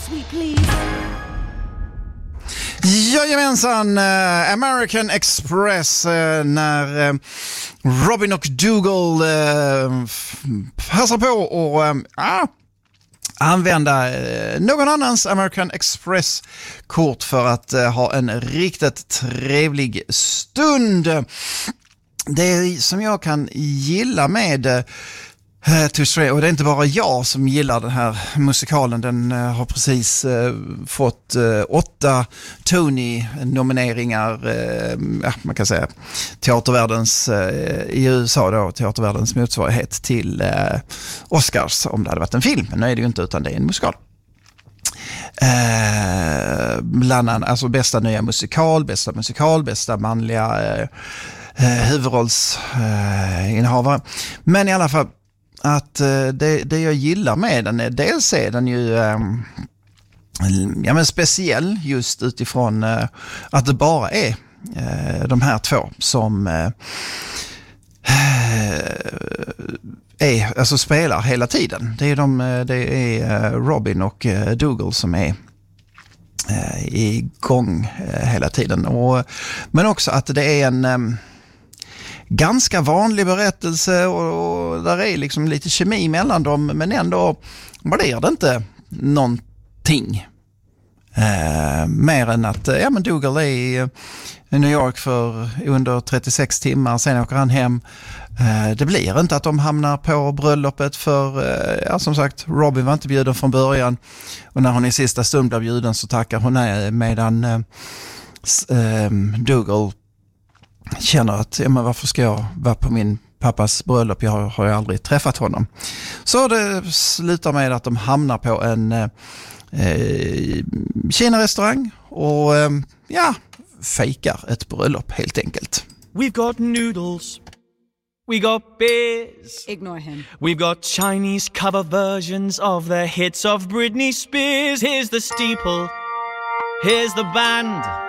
sweet please. Jajamensan, American Express, när Robin och Dougal passar på att använda någon annans American Express-kort för att ha en riktigt trevlig stund. Det som jag kan gilla med och det är inte bara jag som gillar den här musikalen. Den har precis fått 8 Tony-nomineringar, man kan säga teatervärldens i USA då, teatervärldens motsvarighet till Oscars om det hade varit en film. Men nu är det ju inte, utan det är en musikal. Bland annat, alltså bästa nya musikal, bästa manliga huvudrollsinnehavare. Men i alla fall att det jag gillar med den är, dels är den ju speciell just utifrån att det bara är de här två som alltså spelar hela tiden. Det är Robin och Dougal som är igång hela tiden. Men också att det är en ganska vanlig berättelse och där är liksom lite kemi mellan dem, men ändå blir det inte någonting mer än att Dougal är i New York för under 36 timmar, sen åker han hem. Det blir inte att de hamnar på bröllopet för som sagt, Robin var inte bjuden från början, och när hon i sista stund blir bjuden så tackar hon nej, medan Dougal känner att varför ska jag vara på min pappas bröllop, jag har ju aldrig träffat honom. Så det slutar med att de hamnar på en Kina-restaurang och fejkar ett bröllop helt enkelt. We've got noodles. We got beers. Ignore him. We've got Chinese cover versions of the hits of Britney Spears. Here's the steeple. Here's the band.